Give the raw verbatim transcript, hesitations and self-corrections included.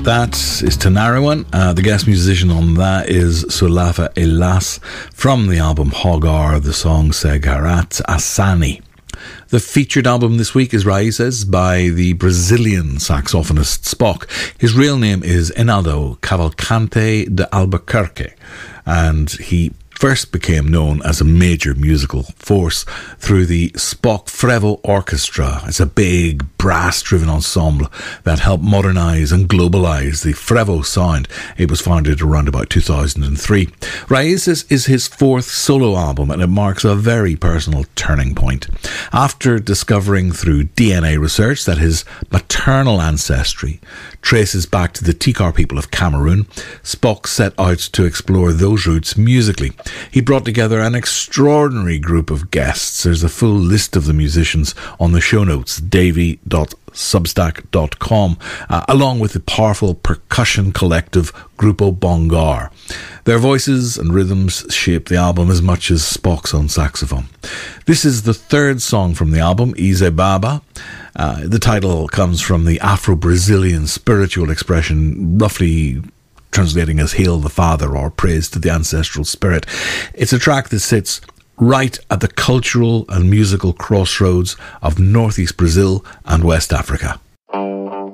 That is Tinariwen. Uh, the guest musician on that is Sulafa Elas from the album Hogar, the song Segarat Asani. The featured album this week is Raíces by the Brazilian saxophonist Spock. His real name is Enaldo Cavalcante de Albuquerque, and he first became known as a major musical force through the Spock Frevo Orchestra. It's a big brass-driven ensemble that helped modernise and globalise the Frevo sound. It was founded around about two thousand three. Raíces is his fourth solo album, and it marks a very personal turning point. After discovering through D N A research that his maternal ancestry traces back to the Tikar people of Cameroon, Spock set out to explore those roots musically. He brought together an extraordinary group of guests. There's a full list of the musicians on the show notes, davy dot substack dot com, uh, along with the powerful percussion collective Grupo Bongar. Their voices and rhythms shape the album as much as Spock's own saxophone. This is the third song from the album, Ize Baba. Uh, the title comes from the Afro-Brazilian spiritual expression, roughly translating as Hail the Father or Praise to the Ancestral Spirit. It's a track that sits right at the cultural and musical crossroads of northeast Brazil and West Africa.